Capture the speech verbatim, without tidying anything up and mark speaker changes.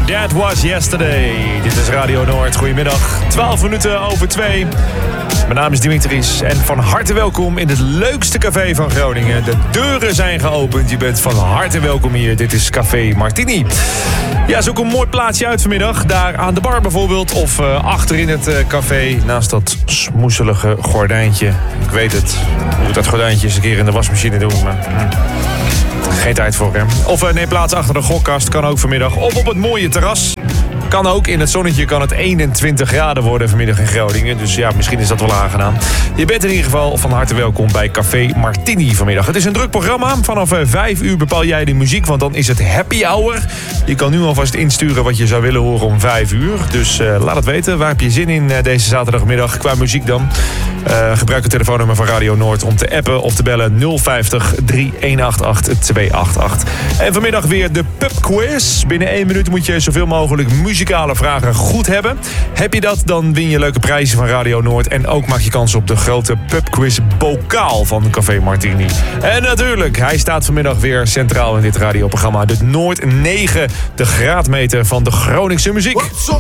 Speaker 1: That Was Yesterday. Dit is Radio Noord. Goedemiddag, twaalf minuten over twee. Mijn naam is Dimitris en van harte welkom in het leukste café van Groningen. De deuren zijn geopend. Je bent van harte welkom hier. Dit is Café Martini. Ja, zoek een mooi plaatsje uit vanmiddag. Daar aan de bar bijvoorbeeld. Of uh, achter in het uh, café. Naast dat smoeselige gordijntje. Ik weet het. Je moet dat gordijntje eens een keer in de wasmachine doen. Maar, hm. Geen tijd voor, hè. Of uh, neem plaats achter de gokkast. Kan ook vanmiddag. Of op het mooie terras. Kan ook. In het zonnetje kan het eenentwintig graden worden vanmiddag in Groningen. Dus ja, misschien is dat wel aangenaam. Je bent in ieder geval van harte welkom bij Café Martini vanmiddag. Het is een druk programma. Vanaf vijf uur bepaal jij de muziek, want dan is het happy hour. Je kan nu alvast insturen wat je zou willen horen om vijf uur. Dus uh, laat het weten. Waar heb je zin in uh, deze zaterdagmiddag qua muziek dan? Uh, gebruik het telefoonnummer van Radio Noord om te appen of te bellen nul vijftig, drie een acht acht, twee acht acht. En vanmiddag weer de pubquiz. Binnen één minuut moet je zoveel mogelijk muzikale vragen goed hebben. Heb je dat, dan win je leuke prijzen van Radio Noord. En ook maak je kans op de grote pubquiz bokaal van Café Martini. En natuurlijk, hij staat vanmiddag weer centraal in dit radioprogramma. De Noord negen, de graadmeter van de Groningse muziek.